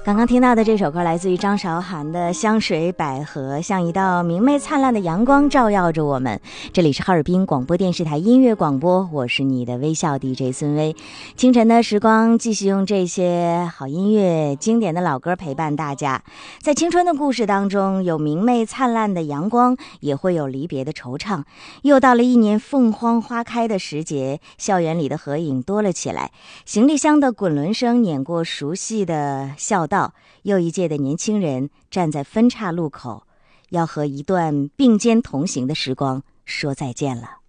刚刚听到的这首歌来自于张韶涵的《香水百合》，像一道明媚灿烂的阳光照耀着我们。这里是哈尔滨广播电视台音乐广播，我是你的微笑 DJ 孙薇。清晨的时光，继续用这些好音乐、经典的老歌陪伴大家。在青春的故事当中，有明媚灿烂的阳光，也会有离别的惆怅。又到了一年凤凰花开的时节，校园里的合影多了起来，行李箱的滚轮声碾过熟悉的校道，又一届的年轻人站在分岔路口，要和一段并肩同行的时光说再见了。